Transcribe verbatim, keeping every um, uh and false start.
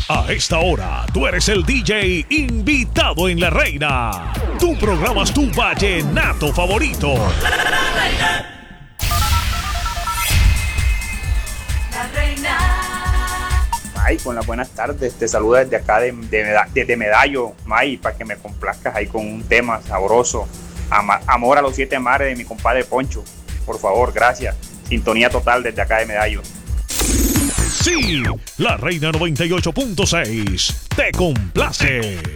A esta hora, tú eres el D J invitado en La Reina. Tú programas tu vallenato favorito. La Reina. La Reina. May, con las buenas tardes. Te saluda desde acá, de, de, desde Medallo, May, para que me complazcas ahí con un tema sabroso. Ama, amor a los siete mares de mi compadre Poncho. Por favor, gracias. Sintonía total desde acá de Medallo. Sí, La Reina noventa y ocho punto seis te complace.